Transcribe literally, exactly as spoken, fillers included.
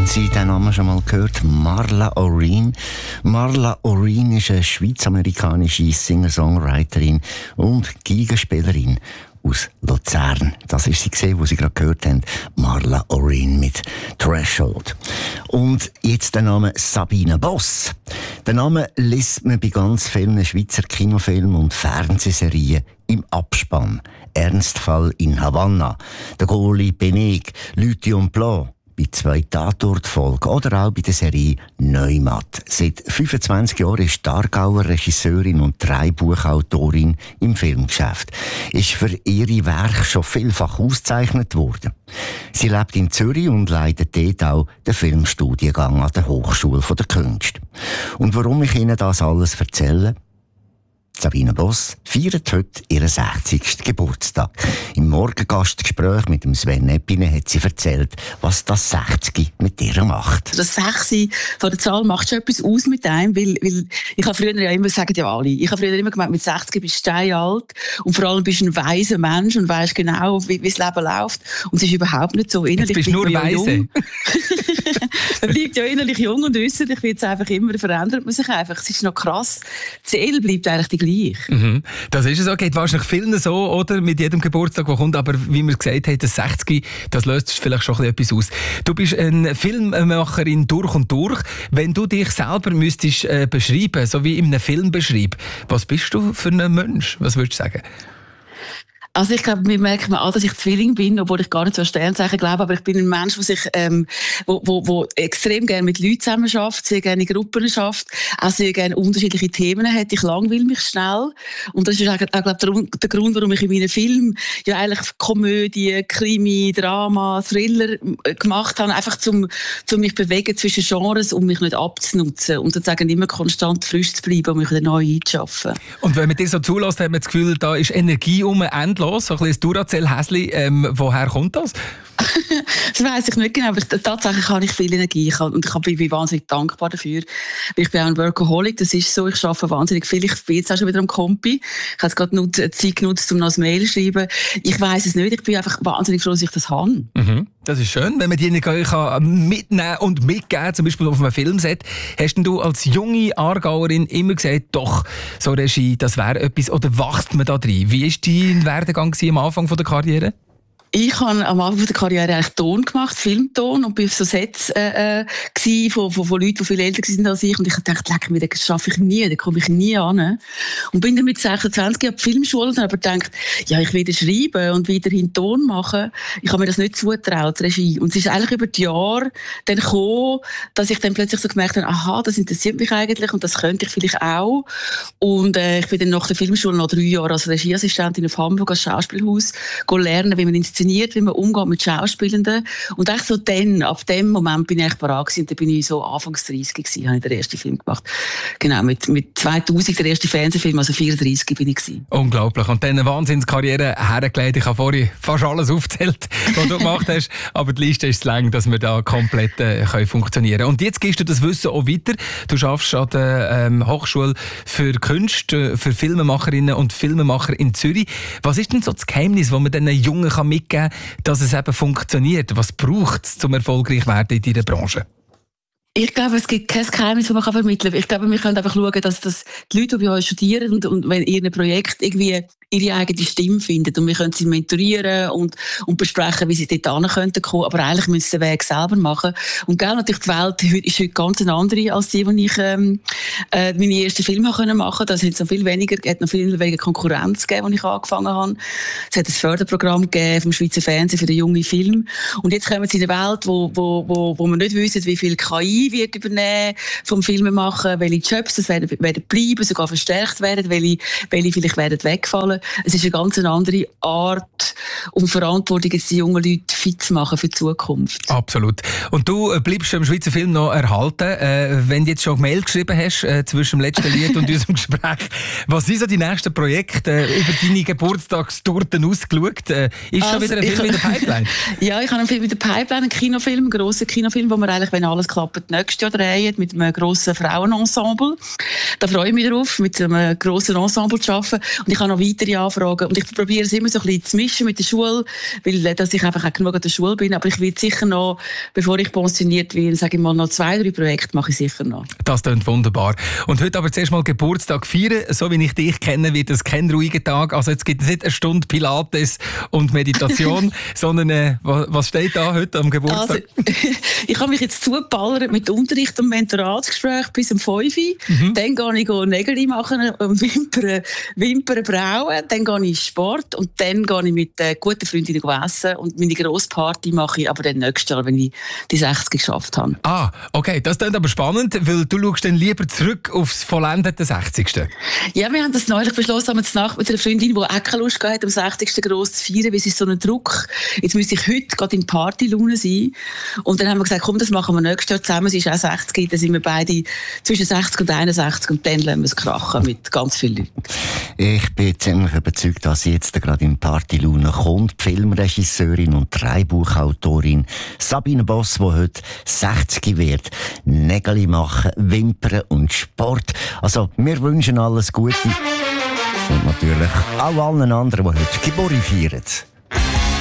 Haben Sie den Namen schon mal gehört? Marla Oreen. Marla Oreen ist eine schweiz-amerikanische Singer-Songwriterin und Gigenspielerin aus Luzern. Das ist sie gesehen, wo Sie gerade gehört haben. Marla Oreen mit Threshold. Und jetzt der Name Sabine Boss. Den Namen liest man bei ganz vielen Schweizer Kinofilmen und Fernsehserien im Abspann. Ernstfall in Havanna, der Goalie Beneg, Lithium Blanc, bei zwei Tatortfolgen oder auch bei der Serie Neumatt. Seit fünfundzwanzig Jahren ist die Aargauer Regisseurin und Drehbuchautorin im Filmgeschäft. Ist für ihre Werke schon vielfach ausgezeichnet worden. Sie lebt in Zürich und leitet dort auch den Filmstudiengang an der Hochschule der Künste. Und warum ich Ihnen das alles erzähle? Sabine Boss feiert heute ihren sechzigsten Geburtstag. Im Morgengastgespräch mit dem Sven Eppine hat sie erzählt, was das sechzig mit ihr macht. Das sechs von der Zahl macht schon etwas aus mit einem, weil, weil ich habe früher ja immer, sagen ja alle, ich habe früher immer gemeint, mit sechzig bist du steinalt und vor allem bist du ein weiser Mensch und weisst genau, wie, wie das Leben läuft. Und es ist überhaupt nicht so. Innerlich jetzt bist du nur weise. Man bleibt ja innerlich jung und äußerlich wird es einfach immer, verändert man sich einfach. Es ist noch krass. Die Seele bleibt eigentlich die gleiche. Mhm. Das ist es auch. Geht wahrscheinlich vielen so, oder? Mit jedem Geburtstag, der kommt. Aber wie wir gesagt haben, das sechzig, das löst vielleicht schon etwas aus. Du bist eine Filmemacherin durch und durch. Wenn du dich selber müsstest äh, beschreiben, so wie in einem Film beschreiben, was bist du für ein Mensch? Was würdest du sagen? Also ich glaube, mir merkt man an, dass ich Zwilling bin, obwohl ich gar nicht so an Sternzeichen glaube, aber ich bin ein Mensch, der sich, ähm, wo, wo, wo extrem gerne mit Leuten zusammen schafft, sehr gerne in Gruppen schafft, auch sehr gerne unterschiedliche Themen hat. Ich langweile mich schnell. Und das ist auch, auch glaube ich, der Grund, warum ich in meinen Filmen ja eigentlich Komödie, Krimi, Drama, Thriller gemacht habe, einfach zum, zum mich bewegen zwischen Genres, um mich nicht abzunutzen und sozusagen immer konstant frisch zu bleiben und mich wieder neu einzuschaffen. Und wenn man dir so zulässt, hat man das Gefühl, da ist Energie um, endlich. So ein bisschen Duracell-Häsli. Ähm, woher kommt das? Das weiss ich nicht genau, aber tatsächlich habe ich viel Energie. Ich habe, und ich bin wahnsinnig dankbar dafür. Ich bin auch ein Workaholic, das ist so. Ich arbeite wahnsinnig viel. Ich bin jetzt auch schon wieder am Kompi. Ich habe jetzt gerade noch Zeit genutzt, um noch ein Mail zu schreiben. Ich weiss es nicht. Ich bin einfach wahnsinnig froh, dass ich das habe. Mhm. Das ist schön, wenn man die Energie mitnehmen und mitgeben, zum Beispiel auf einem Filmset. Hast denn du als junge Aargauerin immer gesagt, doch, so Regie, das wäre etwas, oder wächst man da drin? Wie war dein Werdegang am Anfang der Karriere? Ich habe am Anfang der Karriere eigentlich Ton gemacht, Filmton, und bin auf so Sets äh, äh, von, von, von Leuten, die viel älter waren als ich. Und ich dachte, leck mir, das schaffe ich nie, da komme ich nie an. Und bin dann mit sechsundzwanzig an die Filmschule und habe gedacht, ja, ich will schreiben und weiterhin Ton machen. Ich habe mir das nicht zugetraut, Regie. Und es ist eigentlich über die Jahre dann gekommen, dass ich dann plötzlich so gemerkt habe, aha, das interessiert mich eigentlich und das könnte ich vielleicht auch. Und äh, ich bin dann nach der Filmschule noch drei Jahre als Regieassistentin auf Hamburg als Schauspielhaus lernen, wie man inszeniert, wie man umgeht mit Schauspielenden. Und echt so dann, ab dem Moment bin ich echt bereit gewesen. Da bin ich so Anfangs dreißig gewesen, habe ich den ersten Film gemacht. Genau, mit, mit zweitausend der erste Fernsehfilm, also vierunddreißig bin ich gewesen. Unglaublich. Und dann eine Wahnsinnskarriere hergelegt. Ich habe vorhin fast alles aufgezählt, was du gemacht hast. Aber die Liste ist lang, dass wir da komplett äh, können funktionieren. Und jetzt gibst du das Wissen auch weiter. Du arbeitest an der ähm, Hochschule für Künste, für Filmemacherinnen und Filmemacher in Zürich. Was ist denn so das Geheimnis, das man den Jungen mitgeben kann, dass es eben funktioniert? Was braucht es, um erfolgreich zu werden in dieser Branche? Ich glaube, es gibt kein Geheimnis, das man vermitteln kann. Ich glaube, wir können einfach schauen, dass, dass die Leute, die bei uns studieren und, und wenn ihr ein Projekt irgendwie ihre eigene Stimme finden und wir können sie mentorieren und, und besprechen, wie sie dort hin könnten kommen, aber eigentlich müssen sie den Weg selber machen. Und genau, natürlich die Welt ist heute ganz eine andere als die, die ich ähm, äh, meine ersten Filme machen konnte. Das hat noch viel weniger, hat noch viel weniger Konkurrenz gegeben, als ich angefangen habe. Es hat ein Förderprogramm gegeben vom Schweizer Fernsehen für den jungen Film. Und jetzt kommen sie in eine Welt, wo, wo, wo, wo wir nicht wissen, wie viel K I wird übernehmen vom Filmen machen, welche Jobs das werden, werden bleiben, sogar verstärkt werden, welche, welche vielleicht werden wegfallen. Es ist eine ganz andere Art und Verantwortung, jetzt die jungen Leute fit zu machen für die Zukunft. Absolut. Und du bleibst im Schweizer Film noch erhalten. Äh, wenn du jetzt schon Mail geschrieben hast, äh, zwischen dem letzten Lied und unserem Gespräch, was sind so die nächsten Projekte äh, über deine Geburtstagstorten ausgeschaut? Äh, ist also, schon wieder ein Film in der Pipeline? Ja, ich habe einen Film in der Pipeline, einen Kinofilm, einen grossen Kinofilm, wo wir eigentlich, wenn alles klappt, nächstes Jahr drehen mit einem grossen Frauenensemble. Da freue ich mich drauf, mit einem grossen Ensemble zu arbeiten. Und ich habe noch weitere Anfragen. Und ich probiere es immer so ein bisschen zu mischen mit der Schule, weil dass ich einfach auch genug an der Schule bin. Aber ich will sicher noch, bevor ich pensioniert werde, sage ich mal, noch zwei, drei Projekte mache ich sicher noch. Das klingt wunderbar. Und heute aber zuerst mal Geburtstag feiern. So wie ich dich kenne, wird es kein ruhiger Tag. Also jetzt gibt es nicht eine Stunde Pilates und Meditation, sondern äh, was steht da heute am Geburtstag? Also, ich habe mich jetzt zugeballert mit Unterricht und Mentoratsgespräch bis um fünf Uhr. Mhm. Dann gehe ich Nägel machen, Wimpern, Wimpern brauen. Dann gehe ich in Sport und dann gehe ich mit äh, guten Freundinnen essen. Und meine grosse Party mache ich aber dann nächstes Jahr, wenn ich die sechzig geschafft habe. Ah, okay. Das klingt aber spannend, weil du schaust dann lieber zurück aufs vollendete sechzigste. Ja, wir haben das neulich beschlossen, haben wir Nacht mit einer Freundin, die auch keine Lust hatte, am sechzigsten gross zu feiern, weil es ist so ein Druck. Jetzt müsste ich heute gerade in Partylaune sein. Und dann haben wir gesagt, komm, das machen wir nächstes Jahr zusammen. Es ist auch sechzig, dann sind wir beide zwischen sechzig und einundsechzig und dann lassen wir es krachen mit ganz vielen Leuten. Ich bin ziemlich überzeugt, dass sie jetzt gerade in Partylaune kommt. Die Filmregisseurin und Drehbuchautorin Sabine Boss, die heute sechzig wird. Nägel machen, Wimpern und Sport. Also, wir wünschen alles Gute. Und natürlich auch allen anderen, die heute Geburt feiern.